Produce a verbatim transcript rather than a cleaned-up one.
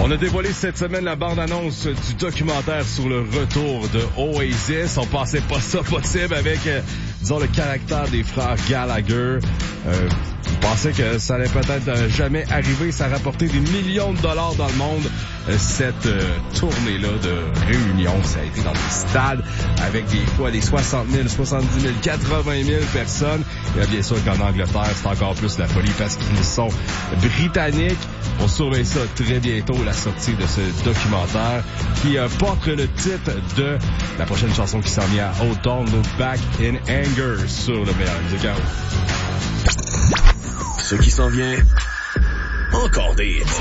On a dévoilé cette semaine la bande-annonce du documentaire sur le retour de Oasis. On pensait pas ça possible avec, euh, disons, le caractère des frères Gallagher. Euh, on pensait que ça allait peut-être jamais arriver. Ça a rapporté des millions de dollars dans le monde. Euh, cette euh, tournée-là de réunion, ça a été dans des stades avec des fois des soixante mille, soixante-dix mille, quatre-vingt mille personnes. Et bien sûr qu'en Angleterre, c'est encore plus la folie parce qu'ils sont britanniques. On surveille ça très bientôt, la sortie de ce documentaire qui euh, porte le titre de la prochaine chanson qui s'en vient à Autumn, Look Back in Anger sur le meilleur musical. Ce qui s'en vient, encore des hits.